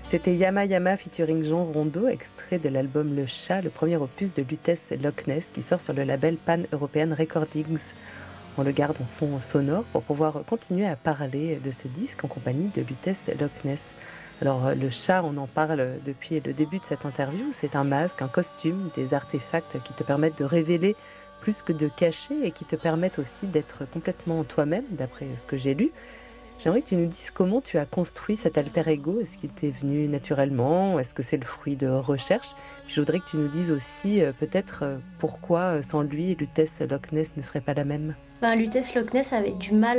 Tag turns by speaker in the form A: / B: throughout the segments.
A: C'était Yama Yama featuring Jean Rondeau, extrait de l'album Le Chat, le premier opus de Lutèce Loch Ness, qui sort sur le label Pan European Recordings. On le garde en fond sonore pour pouvoir continuer à parler de ce disque en compagnie de Lutèce Loch Ness. Alors le chat, on en parle depuis le début de cette interview, c'est un masque, un costume, des artefacts qui te permettent de révéler plus que de cacher et qui te permettent aussi d'être complètement toi-même, d'après ce que j'ai lu. J'aimerais que tu nous dises comment tu as construit cet alter ego. Est-ce qu'il t'est venu naturellement? Est-ce que c'est le fruit de recherche? Je voudrais que tu nous dises aussi peut-être pourquoi sans lui, Lutèce Loch Ness ne serait pas la même.
B: Lutèce Loch Ness avait du mal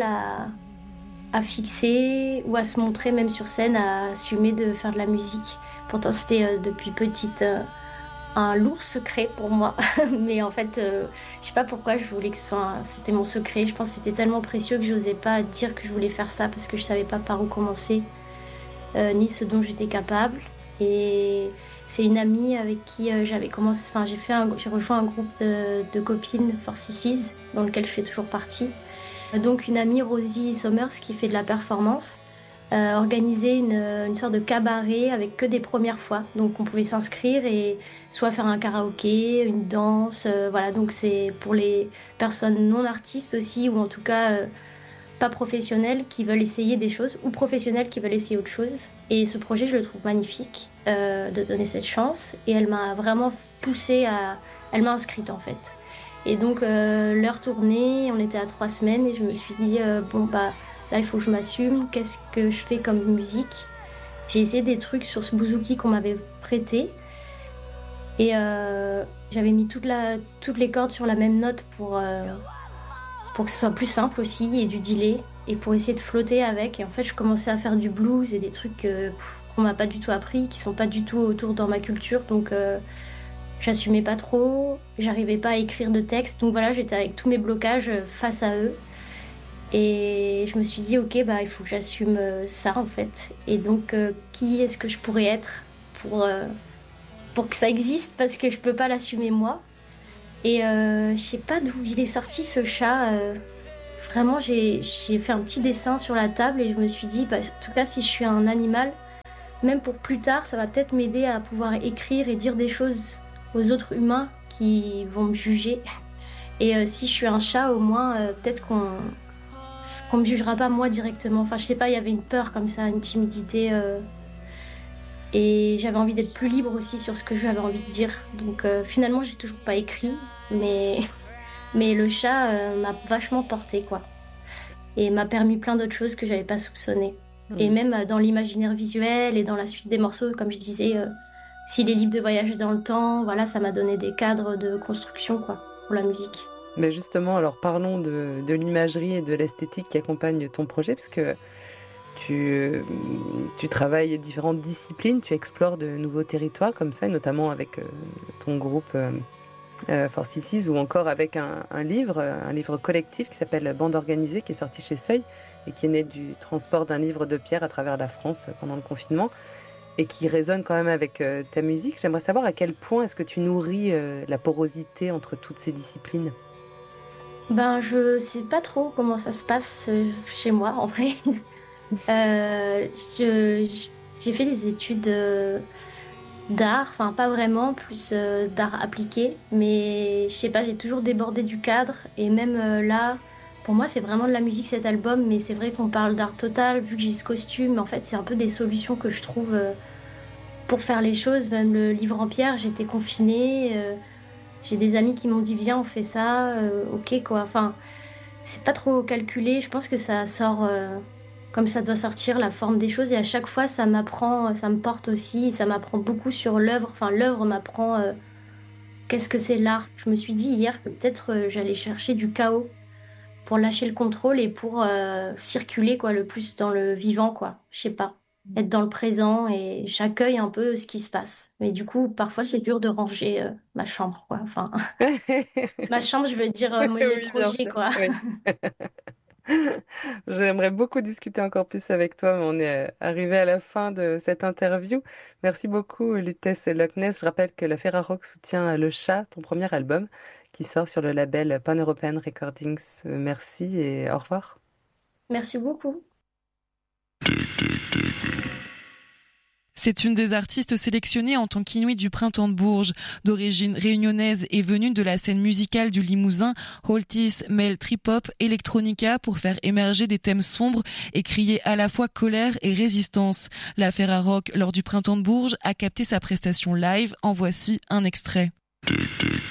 B: à fixer ou à se montrer même sur scène, à assumer de faire de la musique. Pourtant c'était depuis petite un lourd secret pour moi. Mais en fait, je sais pas pourquoi je voulais que c'était mon secret. Je pense que c'était tellement précieux que j'osais pas dire que je voulais faire ça parce que je savais pas par où commencer, ni ce dont j'étais capable. Et c'est une amie avec qui j'avais commencé, enfin j'ai rejoint un groupe de copines, For Sissis, dans lequel je fais toujours partie. Donc une amie, Rosie Sommers, qui fait de la performance, organisé une sorte de cabaret avec que des premières fois. Donc on pouvait s'inscrire et soit faire un karaoké, une danse, voilà. Donc c'est pour les personnes non artistes aussi, ou en tout cas pas professionnelles qui veulent essayer des choses, ou professionnelles qui veulent essayer autre chose. Et ce projet, je le trouve magnifique, de donner cette chance. Et elle m'a vraiment poussée à... Elle m'a inscrite en fait. Et donc l'heure tournait, on était à 3 semaines et je me suis dit, là, il faut que je m'assume. Qu'est-ce que je fais comme musique? J'ai essayé des trucs sur ce bouzouki qu'on m'avait prêté. Et j'avais mis toutes les cordes sur la même note pour que ce soit plus simple aussi, et du delay. Et pour essayer de flotter avec. Et en fait, je commençais à faire du blues et des trucs qu'on m'a pas du tout appris, qui sont pas du tout autour dans ma culture. Donc j'assumais pas trop. J'arrivais pas à écrire de texte. Donc voilà, j'étais avec tous mes blocages face à eux. Et je me suis dit, ok, il faut que j'assume ça en fait. Et donc, qui est-ce que je pourrais être pour que ça existe, parce que je peux pas l'assumer moi. Et je sais pas d'où il est sorti ce chat. Vraiment, j'ai fait un petit dessin sur la table et je me suis dit, en tout cas, si je suis un animal, même pour plus tard, ça va peut-être m'aider à pouvoir écrire et dire des choses aux autres humains qui vont me juger. Et si je suis un chat, au moins, peut-être qu'on me jugera pas moi directement. Enfin, je sais pas, il y avait une peur comme ça, une timidité. Et j'avais envie d'être plus libre aussi sur ce que j'avais envie de dire. Donc finalement, j'ai toujours pas écrit, mais, mais le chat m'a vachement portée, quoi. Et m'a permis plein d'autres choses que j'avais pas soupçonnées. Et même dans l'imaginaire visuel et dans la suite des morceaux, comme je disais, s'il est libre de voyager dans le temps, voilà, ça m'a donné des cadres de construction, quoi, pour la musique.
A: Mais justement, alors parlons de l'imagerie et de l'esthétique qui accompagne ton projet, parce que tu travailles différentes disciplines, tu explores de nouveaux territoires comme ça, notamment avec ton groupe For Cities, ou encore avec un livre collectif qui s'appelle Bande Organisée, qui est sorti chez Seuil et qui est né du transport d'un livre de pierre à travers la France pendant le confinement et qui résonne quand même avec ta musique. J'aimerais savoir à quel point est-ce que tu nourris la porosité entre toutes ces disciplines.
B: Je sais pas trop comment ça se passe chez moi, en vrai. Euh, j'ai fait des études d'art, enfin pas vraiment, plus d'art appliqué, mais je sais pas, j'ai toujours débordé du cadre et même là, pour moi c'est vraiment de la musique cet album, mais c'est vrai qu'on parle d'art total, vu que j'ai ce costume, en fait c'est un peu des solutions que je trouve pour faire les choses, même le livre en pierre, j'étais confinée, j'ai des amis qui m'ont dit viens on fait ça, ok quoi, enfin c'est pas trop calculé, je pense que ça sort comme ça doit sortir la forme des choses et à chaque fois ça m'apprend, ça me porte aussi, ça m'apprend beaucoup sur l'œuvre, enfin l'œuvre m'apprend qu'est-ce que c'est l'art. Je me suis dit hier que peut-être j'allais chercher du chaos pour lâcher le contrôle et pour circuler quoi le plus dans le vivant quoi, je sais pas. Être dans le présent et j'accueille un peu ce qui se passe. Mais du coup, parfois c'est dur de ranger ma chambre quoi. Enfin, ma chambre, je veux dire mes
A: Oui, bien
B: projets
A: sûr.
B: quoi.
A: Oui. J'aimerais beaucoup discuter encore plus avec toi, mais on est arrivé à la fin de cette interview. Merci beaucoup, Lutèce Loch Ness. Je rappelle que la Ferrarock soutient Le Chat, ton premier album, qui sort sur le label Pan European Recordings. Merci et au revoir.
B: Merci beaucoup.
C: C'est une des artistes sélectionnées en tant qu'Inuit du Printemps de Bourges. D'origine réunionnaise et venue de la scène musicale du Limousin, Holtis mêle trip-hop, electronica pour faire émerger des thèmes sombres et crier à la fois colère et résistance. La Ferrarock, lors du Printemps de Bourges, a capté sa prestation live. En voici un extrait.